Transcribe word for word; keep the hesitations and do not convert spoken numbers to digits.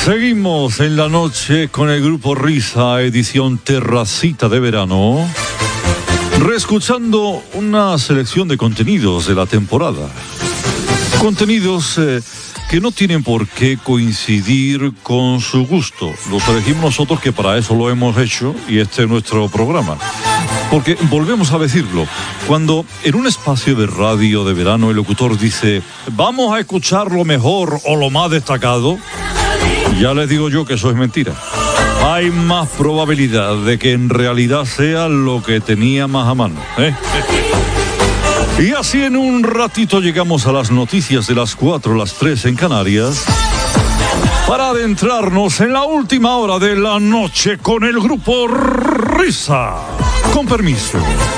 Seguimos en la noche con el Grupo Risa, edición Terracita de Verano, reescuchando una selección de contenidos de la temporada. Contenidos eh, que no tienen por qué coincidir con su gusto. Los elegimos nosotros, que para eso lo hemos hecho, y este es nuestro programa. Porque, volvemos a decirlo, cuando en un espacio de radio de verano el locutor dice vamos a escuchar lo mejor o lo más destacado, ya les digo yo que eso es mentira. Hay más probabilidad de que en realidad sea lo que tenía más a mano, ¿eh? Y así en un ratito llegamos a las noticias de las cuatro, las tres en Canarias, para adentrarnos en la última hora de la noche con el Grupo Risa. Con permiso.